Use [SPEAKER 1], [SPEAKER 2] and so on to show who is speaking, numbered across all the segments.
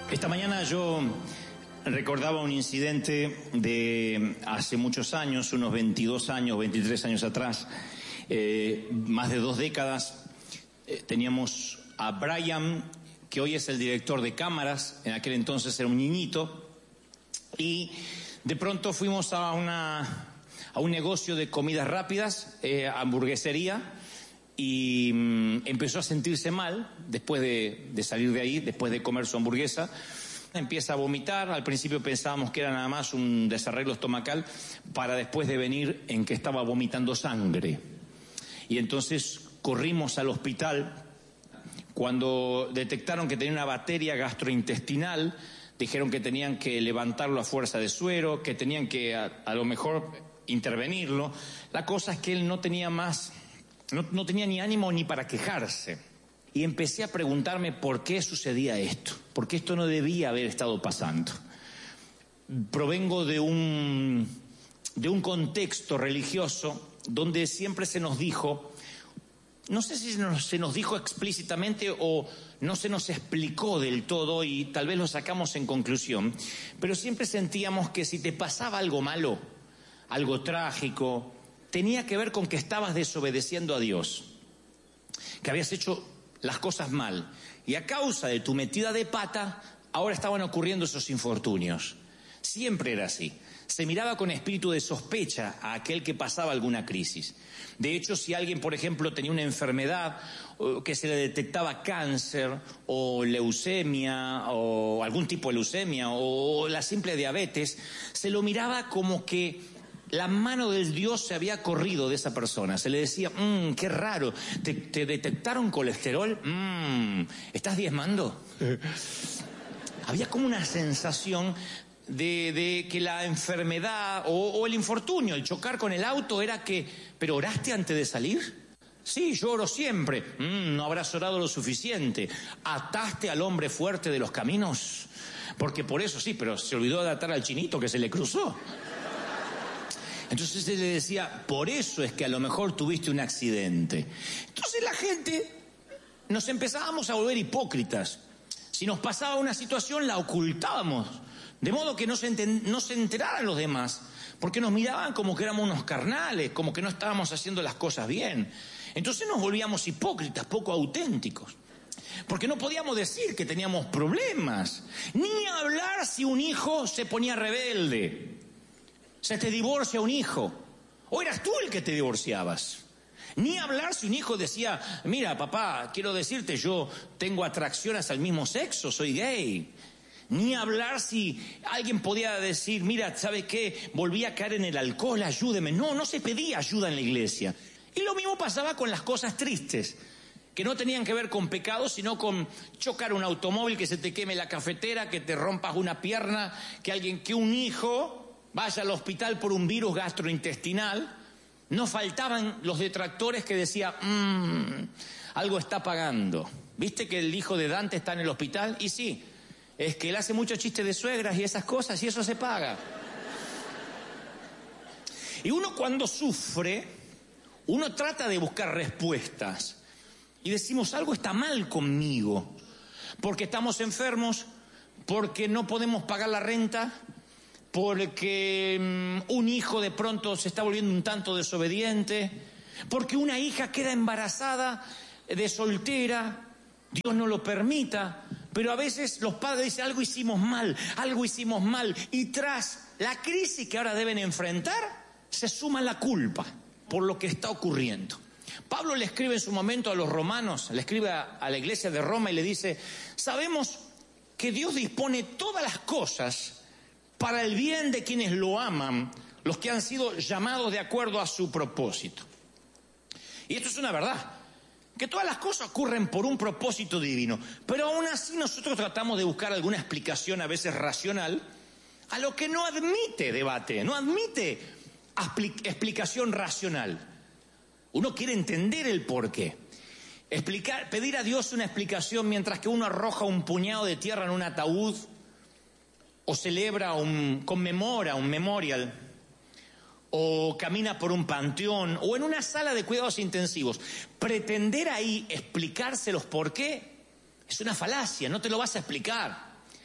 [SPEAKER 1] Esta mañana yo recordaba un incidente de hace muchos años, unos 22 años, 23 años atrás, más de 2 décadas. Teníamos a Brian, que hoy es el director de cámaras, en aquel entonces era un niñito, y de pronto fuimos a un negocio de comidas rápidas, hamburguesería, y empezó a sentirse mal después de salir de ahí, después de comer su hamburguesa. Empieza a vomitar. Al principio pensábamos que era nada más un desarreglo estomacal, para después de venir en que estaba vomitando sangre. Y entonces corrimos al hospital. Cuando detectaron que tenía una bacteria gastrointestinal, dijeron que tenían que levantarlo a fuerza de suero, que tenían que a lo mejor intervenirlo. La cosa es que él no tenía no tenía ni ánimo ni para quejarse. Y empecé a preguntarme por qué sucedía esto, porque esto no debía haber estado pasando. Provengo de un contexto religioso donde siempre se nos dijo, no sé si se nos dijo explícitamente o no se nos explicó del todo y tal vez lo sacamos en conclusión, pero siempre sentíamos que si te pasaba algo malo, algo trágico, tenía que ver con que estabas desobedeciendo a Dios, que habías hecho las cosas mal, y a causa de tu metida de pata, ahora estaban ocurriendo esos infortunios. Siempre era así. Se miraba con espíritu de sospecha a aquel que pasaba alguna crisis. De hecho, si alguien, por ejemplo, tenía una enfermedad, que se le detectaba cáncer, o leucemia, o algún tipo de leucemia, o la simple diabetes, se lo miraba como que la mano del Dios se había corrido de esa persona. Se le decía, qué raro, ¿te detectaron colesterol? ¿Estás diezmando? Había como una sensación de que la enfermedad o el infortunio, el chocar con el auto era que, ¿pero oraste antes de salir? Sí, yo oro siempre. No habrás orado lo suficiente. ¿Ataste al hombre fuerte de los caminos? Porque por eso sí, pero se olvidó de atar al chinito que se le cruzó. Entonces él le decía, por eso es que a lo mejor tuviste un accidente. Entonces la gente, nos empezábamos a volver hipócritas. Si nos pasaba una situación, la ocultábamos, de modo que no se enteraran los demás, porque nos miraban como que éramos unos carnales, como que no estábamos haciendo las cosas bien. Entonces nos volvíamos hipócritas, poco auténticos, porque no podíamos decir que teníamos problemas, ni hablar si un hijo se ponía rebelde. Se te divorcia un hijo, o eras tú el que te divorciabas. Ni hablar si un hijo decía, mira papá, quiero decirte, yo tengo atracción hacia el mismo sexo, soy gay. Ni hablar si alguien podía decir, mira, ¿sabes qué? Volví a caer en el alcohol, ayúdeme. No se pedía ayuda en la iglesia. Y lo mismo pasaba con las cosas tristes, que no tenían que ver con pecados, sino con chocar un automóvil, que se te queme la cafetera, que te rompas una pierna, que un hijo vaya al hospital por un virus gastrointestinal. No faltaban los detractores que decían, algo está pagando. ¿Viste que el hijo de Dante está en el hospital? Y sí, es que él hace muchos chistes de suegras y esas cosas, y eso se paga. Y uno cuando sufre, uno trata de buscar respuestas. Y decimos, algo está mal conmigo. Porque estamos enfermos, porque no podemos pagar la renta, porque un hijo de pronto se está volviendo un tanto desobediente, porque una hija queda embarazada de soltera, Dios no lo permita, pero a veces los padres dicen algo hicimos mal, y tras la crisis que ahora deben enfrentar, se suma la culpa por lo que está ocurriendo. Pablo le escribe en su momento a los romanos, le escribe a la iglesia de Roma y le dice, sabemos que Dios dispone todas las cosas para el bien de quienes lo aman, los que han sido llamados de acuerdo a su propósito. Y esto es una verdad, que todas las cosas ocurren por un propósito divino, pero aún así nosotros tratamos de buscar alguna explicación, a veces racional, a lo que no admite debate, no admite explicación racional. Uno quiere entender el porqué. Pedir a Dios una explicación mientras que uno arroja un puñado de tierra en un ataúd, o conmemora un memorial, o camina por un panteón, o en una sala de cuidados intensivos. Pretender ahí explicárselos por qué es una falacia, no te lo vas a explicar.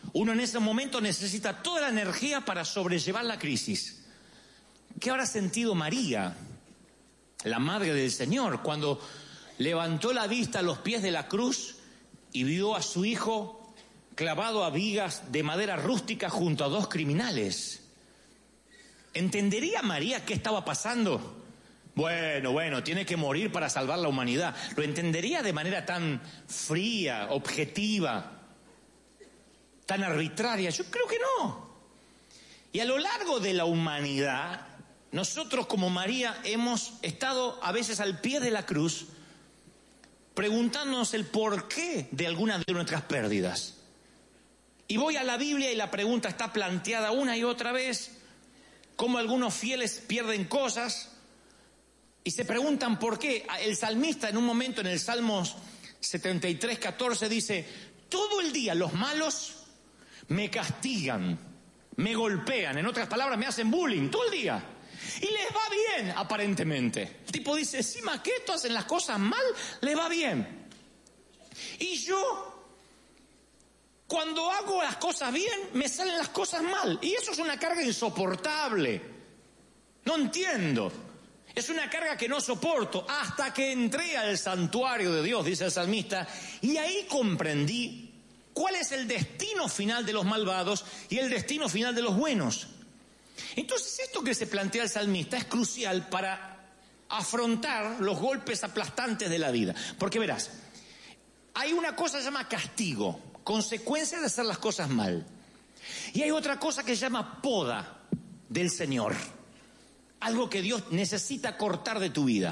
[SPEAKER 1] Uno en ese momento necesita toda la energía para sobrellevar la crisis. ¿Qué habrá sentido María, la madre del Señor, cuando levantó la vista a los pies de la cruz y vio a su hijo clavado a vigas de madera rústica junto a dos criminales? ¿Entendería María qué estaba pasando? Bueno, tiene que morir para salvar la humanidad. ¿Lo entendería de manera tan fría, objetiva, tan arbitraria? Yo creo que no. Y a lo largo de la humanidad, nosotros como María hemos estado a veces al pie de la cruz preguntándonos el porqué de algunas de nuestras pérdidas. Y voy a la Biblia y la pregunta está planteada una y otra vez, cómo algunos fieles pierden cosas y se preguntan por qué. El salmista en un momento en el Salmos 73:14 dice: todo el día los malos me castigan, me golpean, en otras palabras me hacen bullying todo el día. Y les va bien, aparentemente. El tipo dice, sí, maqueto, hacen las cosas mal, les va bien. Y yo, cuando hago las cosas bien, me salen las cosas mal. Y eso es una carga insoportable. No entiendo. Es una carga que no soporto. Hasta que entré al santuario de Dios, dice el salmista, y ahí comprendí cuál es el destino final de los malvados y el destino final de los buenos. Entonces esto que se plantea el salmista es crucial para afrontar los golpes aplastantes de la vida. Porque verás, hay una cosa que se llama castigo, consecuencia de hacer las cosas mal. Y hay otra cosa que se llama poda del Señor. Algo que Dios necesita cortar de tu vida.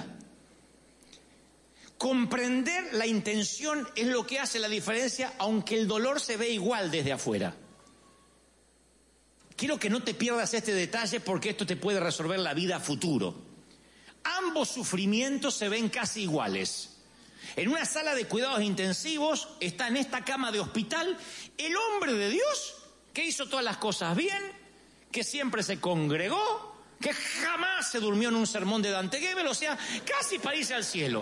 [SPEAKER 1] Comprender la intención es lo que hace la diferencia, aunque el dolor se ve igual desde afuera. Quiero que no te pierdas este detalle porque esto te puede resolver la vida a futuro. Ambos sufrimientos se ven casi iguales. En una sala de cuidados intensivos está en esta cama de hospital el hombre de Dios que hizo todas las cosas bien, que siempre se congregó, que jamás se durmió en un sermón de Dante Gebel, o sea, casi para irse al cielo.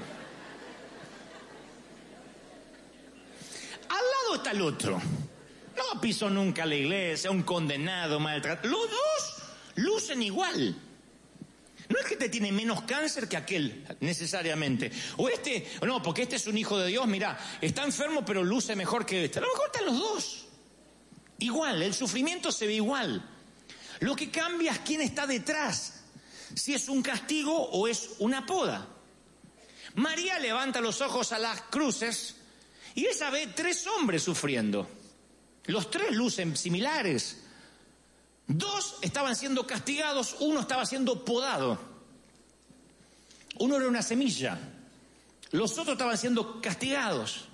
[SPEAKER 1] Al lado está el otro. No pisó nunca la iglesia, un condenado, maltratado. Los dos lucen igual. No es que te tiene menos cáncer que aquel, necesariamente. O no, porque este es un hijo de Dios, mirá, está enfermo pero luce mejor que este. A lo mejor están los dos. Igual, el sufrimiento se ve igual. Lo que cambia es quién está detrás. Si es un castigo o es una poda. María levanta los ojos a las cruces y ella ve 3 hombres sufriendo. Los 3 lucen similares. 2 estaban siendo castigados, 1 estaba siendo podado. 1 era una semilla. Los otros estaban siendo castigados.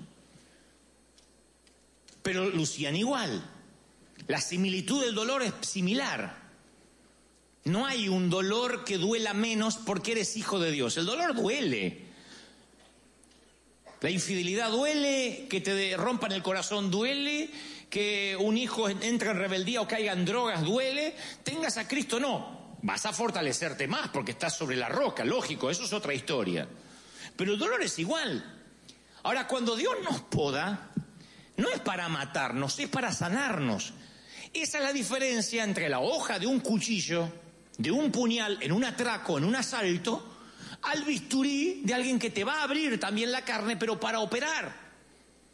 [SPEAKER 1] Pero lucían igual. La similitud del dolor es similar. No hay un dolor que duela menos porque eres hijo de Dios. El dolor duele. La infidelidad duele, que te rompan el corazón duele, que un hijo entre en rebeldía o caiga en drogas duele. Tengas a Cristo, no. Vas a fortalecerte más porque estás sobre la roca, lógico, eso es otra historia. Pero el dolor es igual. Ahora, cuando Dios nos poda, no es para matarnos, es para sanarnos. Esa es la diferencia entre la hoja de un cuchillo, de un puñal en un atraco, en un asalto, al bisturí de alguien que te va a abrir también la carne, pero para operar.